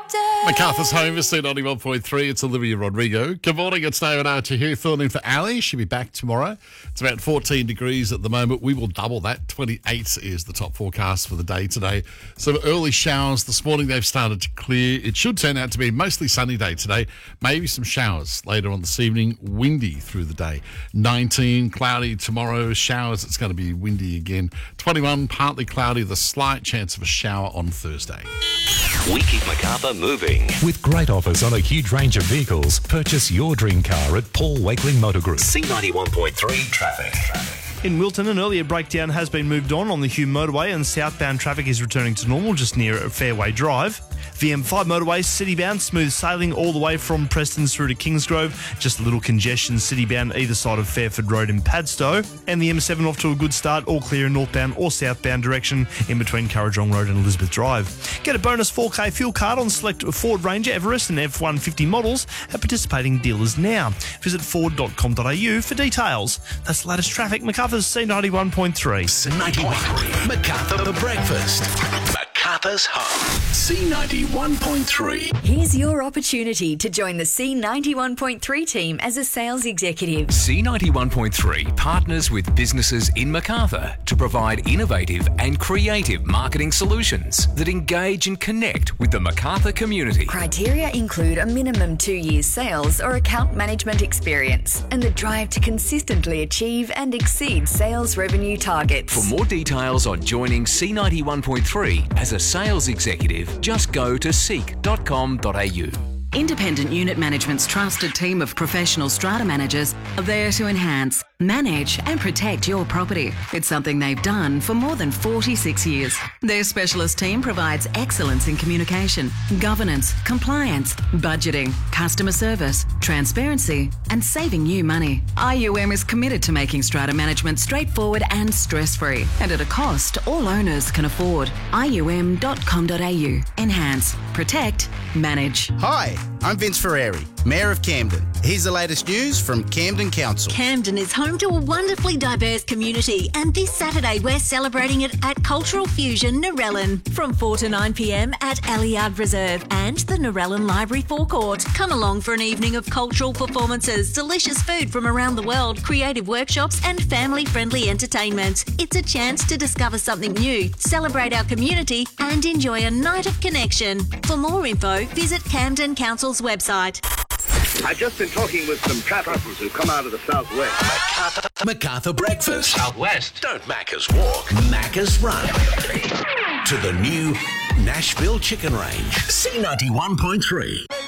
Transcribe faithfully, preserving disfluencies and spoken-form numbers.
helicopter. MacArthur's home is C ninety-one point three. It's Olivia Rodrigo. Good morning, it's David Archer here, filling in for Ali. She'll be back tomorrow. It's about fourteen degrees at the moment. We will double that. twenty-eight is the top forecast for the day today. Some early showers this morning. They've started to clear. It should turn out to be a mostly sunny day today. Maybe some showers later on this evening. Windy through the day. nineteen, cloudy tomorrow. Showers, it's going to be windy again. twenty-one, partly cloudy. The slight chance of a shower on Thursday. We keep MacArthur moving. With great offers on a huge range of vehicles, purchase your dream car at Paul Wakeling Motor Group. C ninety-one point three traffic. In Wilton, an earlier breakdown has been moved on on the Hume motorway and southbound traffic is returning to normal just near Fairway Drive. V M five motorway, citybound, smooth sailing all the way from Prestons through to Kingsgrove. Just a little congestion citybound either side of Fairford Road in Padstow. And the M seven off to a good start, all clear in northbound or southbound direction in between Currajong Road and Elizabeth Drive. Get a bonus four K fuel card on select Ford Ranger, Everest and F one fifty models at participating dealers now. Visit ford dot com dot a u for details. That's the latest traffic. MacArthur's C ninety-one point three. C ninety-one point three. MacArthur for breakfast. MacArthur's home. C ninety-one point three. Here's your opportunity to join the C ninety-one point three team as a sales executive. C ninety-one point three partners with businesses in MacArthur to provide innovative and creative marketing solutions that engage and connect with the MacArthur community. Criteria include a minimum two years sales or account management experience and the drive to consistently achieve and exceed sales revenue targets. For more details on joining C ninety-one point three as a sales executive, just go to seek dot com dot a u. Independent Unit Management's trusted team of professional strata managers are there to enhance, manage and protect your property. It's something they've done for more than forty-six years. Their specialist team provides excellence in communication, governance, compliance, budgeting, customer service, transparency and saving you money. I U M is committed to making strata management straightforward and stress-free and at a cost all owners can afford. I U M dot com dot a u. Enhance, protect, manage. Hi, I'm Vince Ferreri, Mayor of Camden. Here's the latest news from Camden Council. Camden is home to a wonderfully diverse community, and this Saturday we're celebrating it at Cultural Fusion Narellan from four to nine p m at Alliard Reserve and the Narellan Library Forecourt. Come along for an evening of cultural performances, delicious food from around the world, creative workshops and family-friendly entertainment. It's a chance to discover something new, celebrate our community and enjoy a night of connection. For more info, visit Camden Council's website. I've just been talking with some trappers who come out of the southwest. MacArthur, MacArthur breakfast. Southwest. Don't Macca's walk. Macca's run. To the new Nashville Chicken Range. C ninety-one point three.